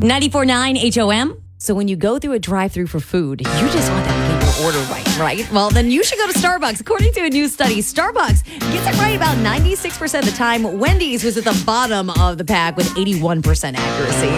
94.9 HOM. So when you go through a drive-thru for food, you just want them to get your order right? Well, then you should go to Starbucks. According to a new study, Starbucks gets it right about 96% of the time. Wendy's was at the bottom of the pack with 81% accuracy.